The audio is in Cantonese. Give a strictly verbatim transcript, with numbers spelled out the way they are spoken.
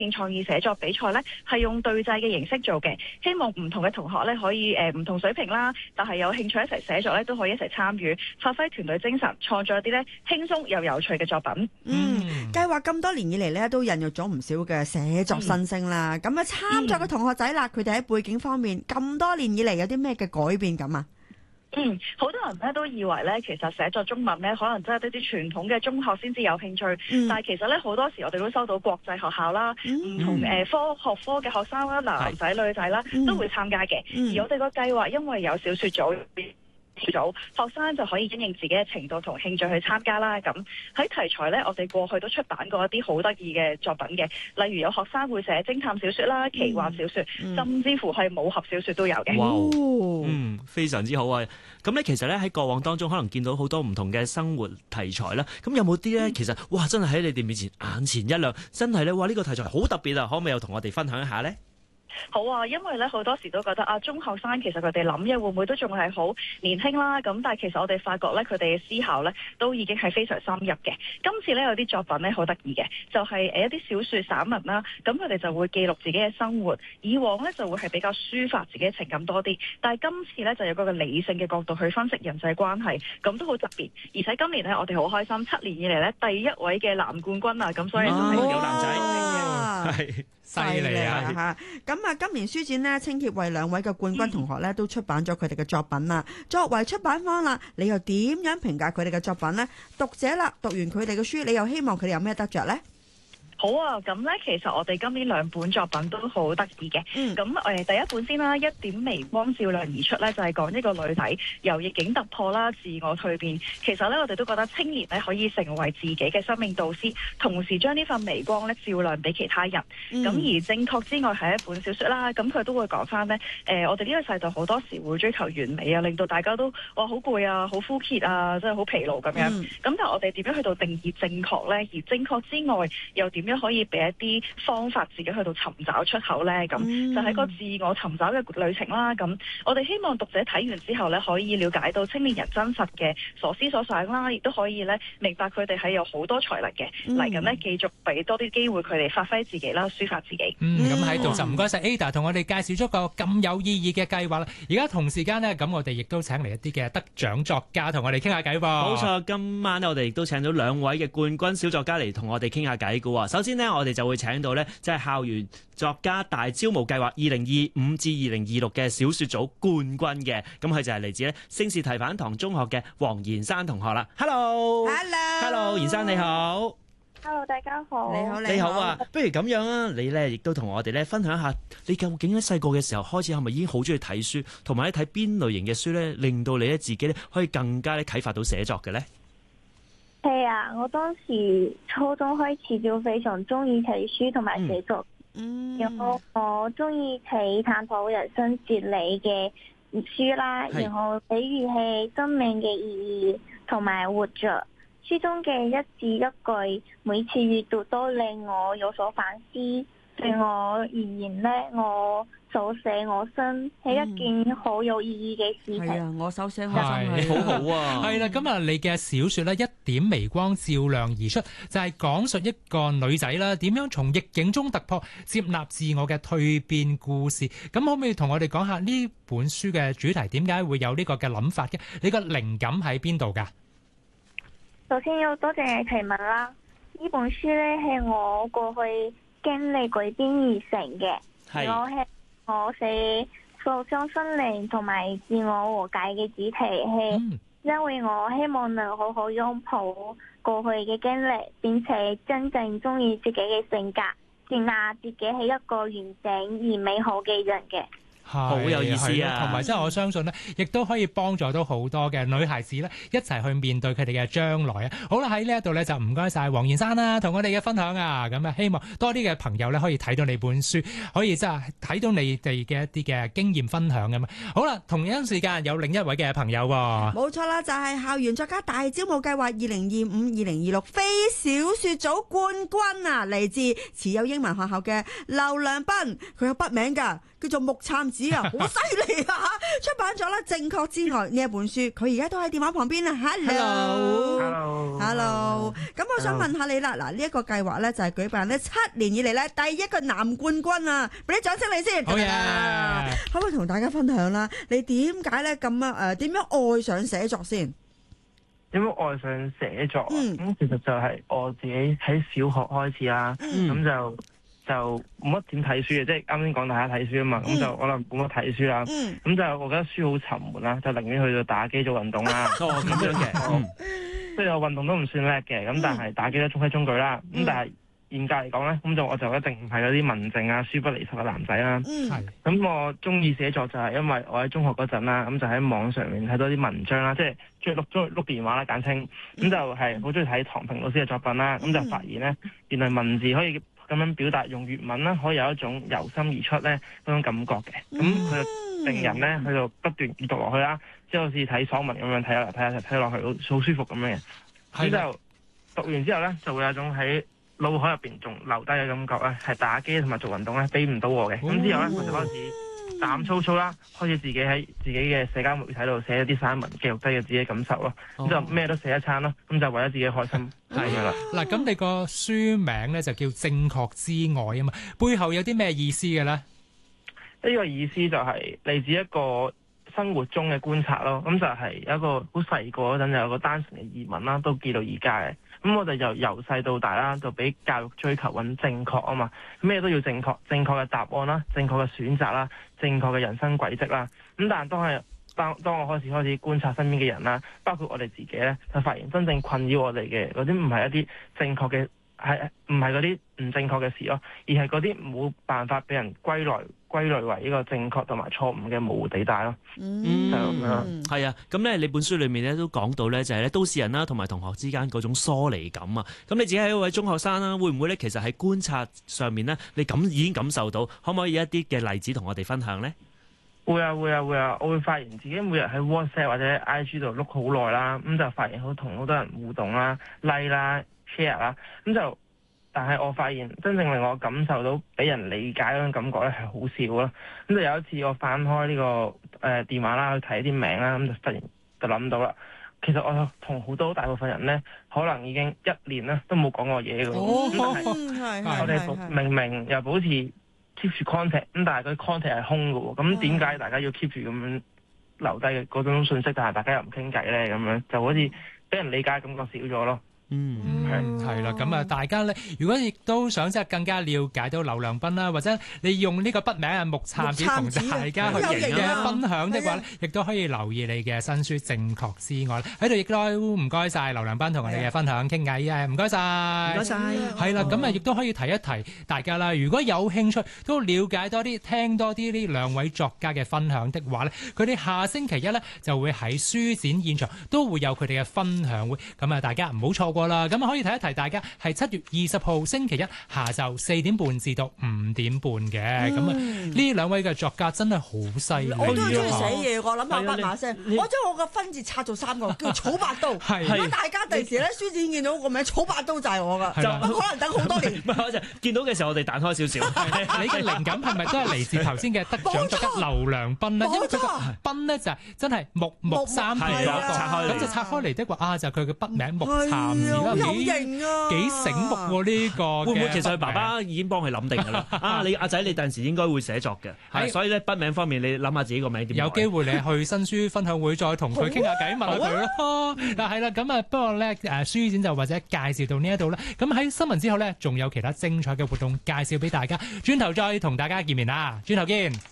創意寫作比賽咧係用對製嘅形式做嘅，希望唔同嘅同學咧可以誒唔、呃、同水平啦，但係有興趣一齊寫作咧都可以一齊參與，發揮團隊精神，創作一啲咧輕鬆又有趣嘅作品。 嗯，計劃咁多年以嚟咧都孕育咗唔少嘅寫作新星啦。咁啊參賽嘅同學仔啦，佢哋喺背景方面咁多年以嚟有啲咩嘅改變咁啊？ 嗯，好多人咧都以為咧，其實寫作中文咧，可能真係得啲傳統嘅中學先至有興趣。嗯、但係其實咧，好多時我哋都收到國際學校啦，唔、嗯、同誒、呃、科學科嘅學生啦，男仔女仔啦，都會參加嘅。嗯、而我哋個計劃因為有小說組。組學生就可以因應自己嘅程度同興趣去參加啦。咁喺題材呢，我哋過去都出版過一啲好得意嘅作品嘅，例如有學生會寫偵探小說啦、奇幻小說，嗯、甚至乎係武俠小說都有嘅。 哇，嗯，非常之好啊！咁咧，其實咧喺過往當中，可能見到好多唔同嘅生活題材啦。咁有冇啲咧？其實哇，真係喺你哋面前眼前一亮，真係咧哇！呢、這個題材好特別啊！可唔可以又同我哋分享一下呢？ 好啊，因為咧好多時都覺得啊，中學生其實佢哋諗嘢會唔會都仲係好年輕啦？咁但係其實我哋發覺咧，佢哋嘅思考咧都已經係非常深入嘅。今次咧有啲作品咧好得意嘅，就係、是、誒一啲小說散文啦。咁佢哋就會記錄自己嘅生活。以往咧就會係比較抒發自己嘅情感多啲，但係今次咧就有嗰個理性嘅角度去分析人際關係，咁都好特別。而且今年咧我哋好開心，七年以嚟咧第一位嘅男冠軍啊！咁所以就係有男仔，係犀利啊！ 嚇咁啊！今年書展呢，青協為兩位嘅冠軍同學咧都出版咗佢哋嘅作品啦。作為出版方啦，你又點樣評價佢哋嘅作品呢？讀者啦，讀完佢哋嘅書，你又希望佢哋有咩得着呢？ 好啊，咁咧其實我哋今年兩本作品都好得意嘅。咁誒、嗯呃、第一本先啦，一點微光照亮而出咧，就係、是、講一個女仔由逆境突破啦，自我蛻變。其實咧，我哋都覺得青年咧可以成為自己嘅生命導師，同時將呢份微光咧照亮俾其他人。咁、嗯、而正確之外係一本小說啦，咁佢都會講翻咧誒，我哋呢個世代好多時會追求完美啊，令到大家都哇好攰啊，好枯竭啊，真係好疲勞咁樣。咁、嗯、但係我哋點樣去到定義正確咧？而正確之外又點樣可以俾一啲方法自己去到尋找出口呢？咁、嗯、就係個自我尋找嘅旅程啦。咁我哋希望讀者睇完之後呢，可以了解到青年人真實嘅所思所想啦，亦都可以呢明白佢哋係有好多才能嘅。嚟緊呢，繼續俾多啲機會佢哋發揮自己啦，抒發自己。 嗯，咁喺度就唔該晒 Ada 同我哋介紹咗個咁有意義嘅計劃啦。而家同時間呢，咁我哋亦都請嚟一啲嘅得獎作家同我哋傾下偈噃。 冇錯，今晚呢我哋亦都請到兩位嘅冠軍小作家嚟同我哋傾下偈嘅喎。首先呢，我哋就會請到呢，即係校園作家大招募計劃二零二五至二零二六嘅小說組冠軍嘅，咁佢就係嚟自呢聖士提反堂中學嘅黃妍珊同學啦。Hello，Hello，Hello， 妍珊你好。 Hello， 大家好。 你好， 你好啊。不如咁樣啊，你呢亦都同我哋呢分享下，你究竟喺細個嘅時候開始係咪已經好中意睇書，同埋咧睇邊類型嘅書呢，令到你咧自己咧可以更加咧啟發到寫作嘅呢？ 係啊，我當時初中開始就非常中意睇書同埋寫作，嗯，然後我中意睇探討人生哲理嘅書啦，是然後比如係生命嘅意義同埋活着，書中嘅一字一句，每次閱讀都令我有所反思。對我而言呢，我手寫我心係一件好有意義嘅事情。係、嗯、啊，我手寫我心係好好啊。 係啦，咁啊，你嘅小說呢，一點微光照亮而出，就係、是、講述一個女仔啦，點樣從逆境中突破，接納自我嘅蛻變故事。咁可唔可以同我哋講下呢本書嘅主題？點解會有呢個嘅諗法嘅？你個靈感喺邊度噶？ 首先要多謝你提問啦。呢本書呢，係我過去經歷改編而成嘅，我係我寫受傷心靈同埋自我和解嘅主題，係、嗯、因為我希望能好好擁抱過去嘅經歷，並且真正中意自己嘅性格，接納自己係一個完整而美好嘅人嘅。 好有意思啊！ 同埋即係我相信呢，亦都可以幫助到好多嘅女孩子呢，一齊去面對佢哋嘅將來啊！好啦，喺呢一度呢，就唔該晒黃妍珊啦，同我哋嘅分享啊！咁啊，希望多啲嘅朋友呢，可以睇到你本書，可以即係睇到你哋嘅一啲嘅經驗分享咁啊！好啦，同樣時間有另一位嘅朋友喎， 冇錯啦，就係、是、校園作家大招募計劃二零二五、二零二六非小說組冠軍啊！嚟自慈幼英文學校嘅劉良彬，佢有筆名㗎，叫做木杉子啊，好犀利啊！出版咗啦，正確之外呢一本書，佢而家都喺電話旁邊啊。Hello，Hello，Hello。咁我想問下你啦，嗱呢一個計劃咧就係舉辦呢七年以嚟咧第一個男冠軍啊！俾啲掌聲你先。好呀！可唔可以同大家分享啦？你點解咧咁啊？誒，點樣愛上寫作先？ 點樣愛上寫作啊？咁、 嗯、 其實就係我自己喺小學開始啦，咁、嗯、就就冇乜點睇書嘅，即係啱先講大家睇書啊嘛，咁、嗯、就可能冇乜睇書啦，咁、嗯、就我覺得書好沉悶啦，就寧願去到打機做運動啦。 哦，咁樣嘅， 即係我運動都唔算叻嘅，咁但係打機都中規中矩啦。咁、嗯、但係嚴格嚟講咧，咁就我就一定唔係嗰啲文靜啊、書不離手嘅男仔啦。係、嗯。咁我中意寫作就係因為我喺中學嗰陣啦，咁就喺網上面睇到啲文章啦，即係中意碌中意碌電話啦簡稱。咁就係好中意睇唐平老師嘅作品啦。咁、嗯、就發現咧，原來文字可以咁樣表達，用粵文啦，可以有一種由心而出咧嗰種感覺嘅。咁佢就令人咧喺度不斷閱讀落去啦，即係好似睇爽文咁樣睇下睇下睇落去，好好舒服咁樣嘅。咁就讀完之後咧，就會有種喺腦海入邊仲留低嘅感覺咧，係打機同埋做運動咧，俾唔到我嘅。咁、哦、之後咧，我就開始膽粗粗啦，開始自己喺自己嘅社交媒體度寫一啲散文，記錄低嘅自己嘅感受咯。咁、哦、就咩都寫一餐咯，咁就為咗自己開心係噶啦。嗱、哦，咁你個書名咧就叫正確之外啊嘛，背後有啲咩意思嘅咧？呢、這個意思就係嚟自一個生活中嘅觀察咯。咁就係有一個好細個嗰陣，有個單純嘅疑問啦，都記到而家嘅。咁我哋就由細到大啦，就俾教育追求揾正確啊嘛，咩都要正確，正確嘅答案啦，正確嘅選擇啦，正確嘅人生軌跡啦。咁但係當係當當我開始開始觀察身邊嘅人啦，包括我哋自己咧，就發現真正困擾我哋嘅嗰啲唔係一啲正確嘅，係唔係嗰啲唔正確嘅事咯，而係嗰啲冇辦法俾人歸來歸類為呢個正確同埋錯誤嘅模糊地帶咯。嗯，就咁樣。係啊，咁咧你本書裏面咧都講到咧，就係咧都市人啦同埋同學之間嗰種疏離感啊。咁你自己係一位中學生啦，會唔會咧其實喺觀察上面咧，你咁已經感受到，可唔可以一啲嘅例子同我哋分享咧？會啊會啊會啊！我會發現自己每日喺 WhatsApp 或者 I G 度碌好耐啦，咁就發現好同好多人互動啦、like 啦、share 啦，咁就。但係我發現真正令我感受到俾人理解嗰種感覺咧係好少咯。咁就有一次我翻開呢、這個誒、呃、電話啦，去睇啲名啦，咁就突然就諗到啦。其實我同好多大部分人咧，可能已經一年咧都冇講過嘢嘅。咁但係我哋明明又保持 keep 住 contact，咁但係佢 contact 係空嘅喎。咁點解大家要 keep 住咁樣留低嘅嗰種信息，但係大家又唔傾偈咧？咁樣就好似俾人理解感覺少咗咯。嗯，係係啦，咁啊，大家咧，如果亦都想即係更加了解到劉良彬啦，或者你用呢個筆名啊木杉子同大家去嘅分享的話咧，亦都可以留意你嘅新書《正確之外》喺度，亦都唔該晒劉良彬同我哋嘅分享傾偈啊，唔該晒，唔該晒，係啦，咁啊，亦都可以提一提大家啦，如果有興趣都了解多啲、聽多啲呢兩位作家嘅分享的話咧，佢哋下星期一咧就會喺書展現場都會有佢哋嘅分享會，咁啊，大家唔好錯過啦，咁可以提一提大家係七月二十號星期一下晝四點半至到五點半嘅，咁啊呢兩位嘅作家真係好犀利， 我都中意寫嘢，我諗下筆馬聲，我將我個分字拆做三個，叫草八刀。如果大家第時咧書展見到個名草八刀就係我噶，就可能等好多年。 唔係，我就見到嘅時候我哋彈開少少。 你嘅靈感係咪都係嚟自頭先嘅得獎作家劉良彬咧？因為佢個彬咧就係真係木木三撇嗰個，咁就拆開嚟的話啊，就係佢嘅筆名木杉字啦。 好型啊！ 幾醒目喎呢個， 會唔會其實佢爸爸已經幫佢諗定㗎啦？啊，你阿仔你第陣時應該會寫作嘅，係所以咧筆名方面你諗下自己個名點。 有機會你去新書分享會再同佢傾下偈，問下佢咯。嗱係啦，咁啊不過咧誒書展就或者介紹到呢一度啦。咁喺新聞之後咧，仲有其他精彩嘅活動介紹俾大家。轉頭再同大家見面啦，轉頭見。